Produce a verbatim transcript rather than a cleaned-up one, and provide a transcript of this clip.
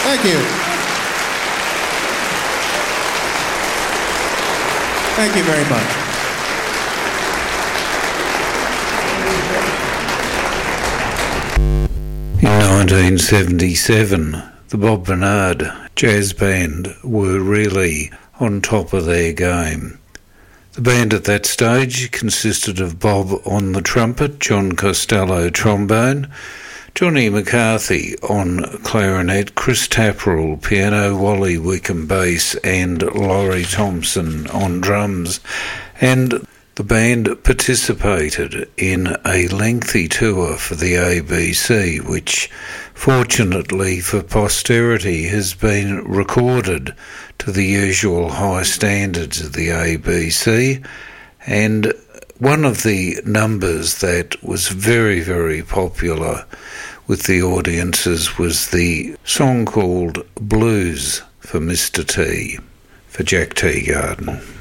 Thank you. Thank you very much. In nineteen seventy-seven, the Bob Bernard Jazz Band were really on top of their game. The band at that stage consisted of Bob on the trumpet, John Costello trombone, Johnny McCarthy on clarinet, Chris Taprell piano, Wally Wickham bass, and Laurie Thompson on drums. And the band participated in a lengthy tour for the A B C, which, fortunately for posterity, has been recorded to the usual high standards of the A B C. And one of the numbers that was very, very popular with the audiences was the song called Blues for Mister T, for Jack Teagarden.